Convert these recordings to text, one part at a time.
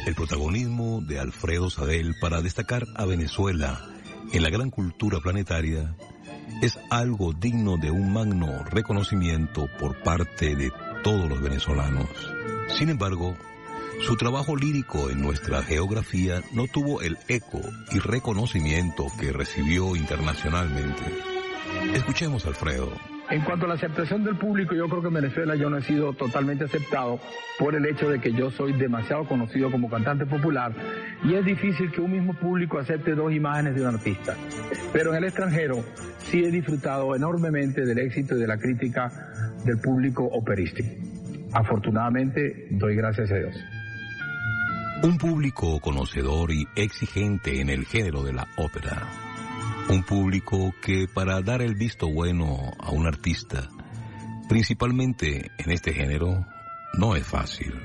El protagonismo de Alfredo Sadel para destacar a Venezuela en la gran cultura planetaria es algo digno de un magno reconocimiento por parte de todos los venezolanos. Sin embargo, su trabajo lírico en nuestra geografía no tuvo el eco y reconocimiento que recibió internacionalmente. Escuchemos a Alfredo. En cuanto a la aceptación del público, yo creo que en Venezuela yo no he sido totalmente aceptado por el hecho de que yo soy demasiado conocido como cantante popular y es difícil que un mismo público acepte dos imágenes de un artista. Pero en el extranjero sí he disfrutado enormemente del éxito y de la crítica del público operístico. Afortunadamente, doy gracias a Dios. Un público conocedor y exigente en el género de la ópera. Un público que para dar el visto bueno a un artista, principalmente en este género, no es fácil.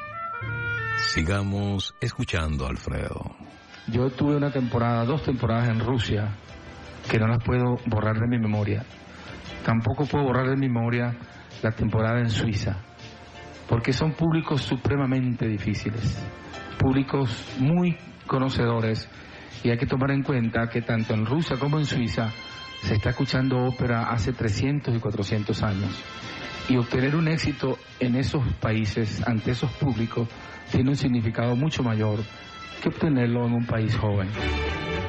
Sigamos escuchando a Alfredo. Yo tuve una temporada, 2 temporadas en Rusia, que no las puedo borrar de mi memoria. Tampoco puedo borrar de mi memoria la temporada en Suiza, porque son públicos supremamente difíciles, públicos muy conocedores. Y hay que tomar en cuenta que tanto en Rusia como en Suiza se está escuchando ópera hace 300 y 400 años. Y obtener un éxito en esos países, ante esos públicos, tiene un significado mucho mayor que obtenerlo en un país joven.